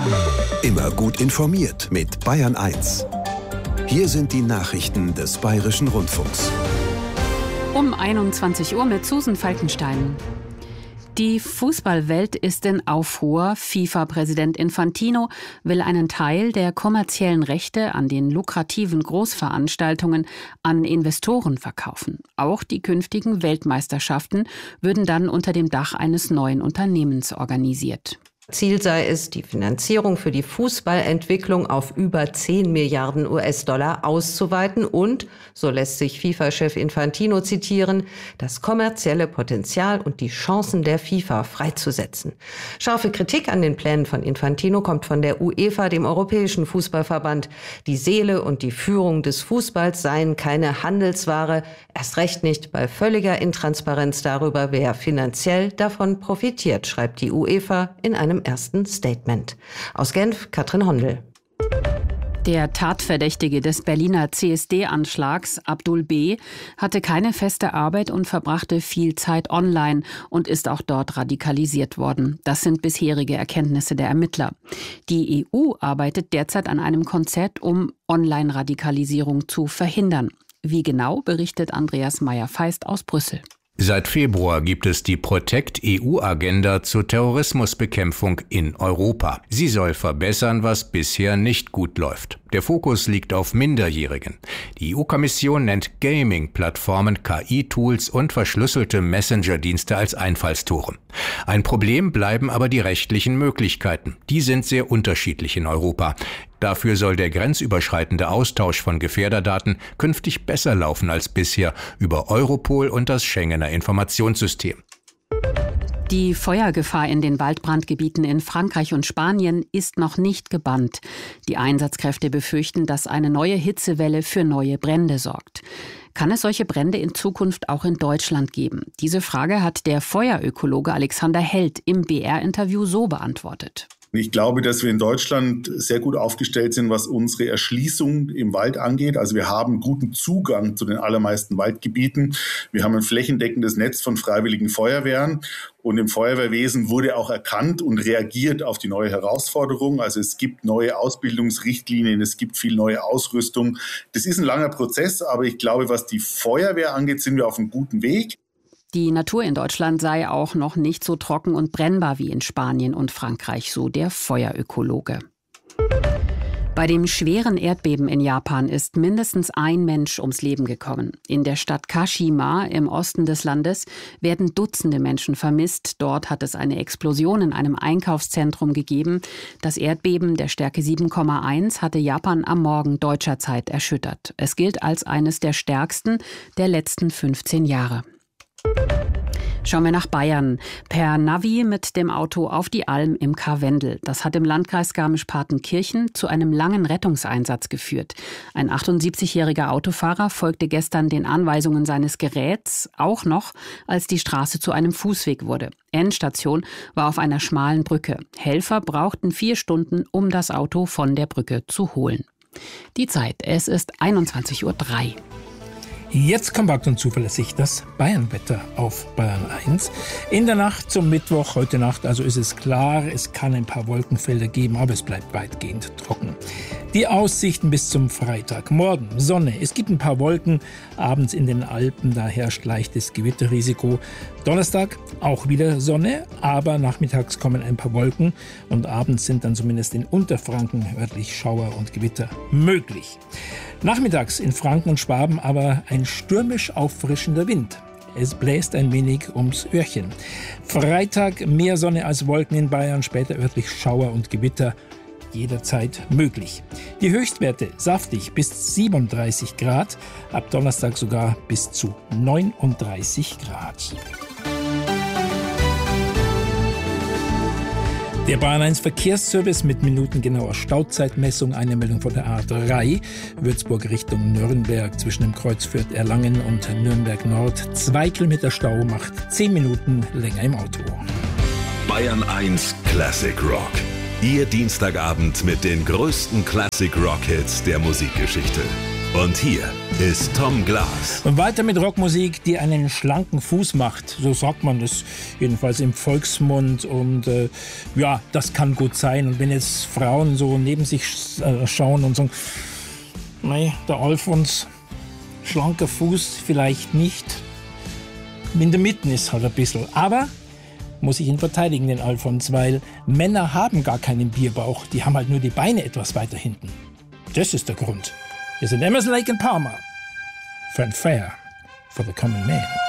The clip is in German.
Immer gut informiert mit Bayern 1. Hier sind die Nachrichten des Bayerischen Rundfunks. Um 21 Uhr mit Susan Falkenstein. Die Fußballwelt ist in Aufruhr. FIFA-Präsident Infantino will einen Teil der kommerziellen Rechte an den lukrativen Großveranstaltungen an Investoren verkaufen. Auch die künftigen Weltmeisterschaften würden dann unter dem Dach eines neuen Unternehmens organisiert. Ziel sei es, die Finanzierung für die Fußballentwicklung auf über 10 Milliarden US-Dollar auszuweiten und, so lässt sich FIFA-Chef Infantino zitieren, das kommerzielle Potenzial und die Chancen der FIFA freizusetzen. Scharfe Kritik an den Plänen von Infantino kommt von der UEFA, dem Europäischen Fußballverband. Die Seele und die Führung des Fußballs seien keine Handelsware, erst recht nicht bei völliger Intransparenz darüber, wer finanziell davon profitiert, schreibt die UEFA in einem ersten Statement. Aus Genf, Katrin Hondel. Der Tatverdächtige des Berliner CSD-Anschlags, Abdul B., hatte keine feste Arbeit und verbrachte viel Zeit online und ist auch dort radikalisiert worden. Das sind bisherige Erkenntnisse der Ermittler. Die EU arbeitet derzeit an einem Konzept, um Online-Radikalisierung zu verhindern. Wie genau, berichtet Andreas Meyer-Feist aus Brüssel. Seit Februar gibt es die Protect-EU-Agenda zur Terrorismusbekämpfung in Europa. Sie soll verbessern, was bisher nicht gut läuft. Der Fokus liegt auf Minderjährigen. Die EU-Kommission nennt Gaming-Plattformen, KI-Tools und verschlüsselte Messenger-Dienste als Einfallstore. Ein Problem bleiben aber die rechtlichen Möglichkeiten. Die sind sehr unterschiedlich in Europa. Dafür soll der grenzüberschreitende Austausch von Gefährderdaten künftig besser laufen als bisher über Europol und das Schengener Informationssystem. Die Feuergefahr in den Waldbrandgebieten in Frankreich und Spanien ist noch nicht gebannt. Die Einsatzkräfte befürchten, dass eine neue Hitzewelle für neue Brände sorgt. Kann es solche Brände in Zukunft auch in Deutschland geben? Diese Frage hat der Feuerökologe Alexander Held im BR-Interview so beantwortet. Ich glaube, dass wir in Deutschland sehr gut aufgestellt sind, was unsere Erschließung im Wald angeht. Also wir haben guten Zugang zu den allermeisten Waldgebieten. Wir haben ein flächendeckendes Netz von freiwilligen Feuerwehren. Und im Feuerwehrwesen wurde auch erkannt und reagiert auf die neue Herausforderung. Also es gibt neue Ausbildungsrichtlinien, es gibt viel neue Ausrüstung. Das ist ein langer Prozess, aber ich glaube, was die Feuerwehr angeht, sind wir auf einem guten Weg. Die Natur in Deutschland sei auch noch nicht so trocken und brennbar wie in Spanien und Frankreich, so der Feuerökologe. Bei dem schweren Erdbeben in Japan ist mindestens ein Mensch ums Leben gekommen. In der Stadt Kashima im Osten des Landes werden Dutzende Menschen vermisst. Dort hat es eine Explosion in einem Einkaufszentrum gegeben. Das Erdbeben der Stärke 7,1 hatte Japan am Morgen deutscher Zeit erschüttert. Es gilt als eines der stärksten der letzten 15 Jahre. Schauen wir nach Bayern. Per Navi mit dem Auto auf die Alm im Karwendel. Das hat im Landkreis Garmisch-Partenkirchen zu einem langen Rettungseinsatz geführt. Ein 78-jähriger Autofahrer folgte gestern den Anweisungen seines Geräts, auch noch, als die Straße zu einem Fußweg wurde. Endstation war auf einer schmalen Brücke. Helfer brauchten 4 Stunden, um das Auto von der Brücke zu holen. Die Zeit, es ist 21:03 Uhr. Jetzt kompakt und zuverlässig das Bayernwetter auf Bayern 1. In der Nacht zum Mittwoch, heute Nacht, also ist es klar, es kann ein paar Wolkenfelder geben, aber es bleibt weitgehend trocken. Die Aussichten bis zum Freitag. Morgen Sonne, es gibt ein paar Wolken, abends in den Alpen, da herrscht leichtes Gewitterrisiko. Donnerstag auch wieder Sonne, aber nachmittags kommen ein paar Wolken und abends sind dann zumindest in Unterfranken örtlich Schauer und Gewitter möglich. Nachmittags in Franken und Schwaben aber ein stürmisch auffrischender Wind. Es bläst ein wenig ums Öhrchen. Freitag mehr Sonne als Wolken in Bayern, später örtlich Schauer und Gewitter. Jederzeit möglich. Die Höchstwerte saftig bis 37 Grad, ab Donnerstag sogar bis zu 39 Grad. Der Bayern 1 Verkehrsservice mit minutengenauer Stauzeitmessung, eine Meldung von der A3, Würzburg Richtung Nürnberg zwischen dem Kreuz Fürth-Erlangen und Nürnberg Nord. 2 Kilometer Stau macht 10 Minuten länger im Auto. Bayern 1 Classic Rock. Ihr Dienstagabend mit den größten Classic Rock Hits der Musikgeschichte. Und hier ist Tom Glas. Und weiter mit Rockmusik, die einen schlanken Fuß macht. So sagt man das jedenfalls im Volksmund. Und ja, das kann gut sein. Und wenn jetzt Frauen so neben sich schauen und sagen, nein, der Alfons, schlanker Fuß vielleicht nicht. In der Mitte ist halt ein bisschen. Aber muss ich ihn verteidigen, den Alfons, weil Männer haben gar keinen Bierbauch. Die haben halt nur die Beine etwas weiter hinten. Das ist der Grund. Hier sind Emerson, Lake and Palmer. Fanfare for the Common Man.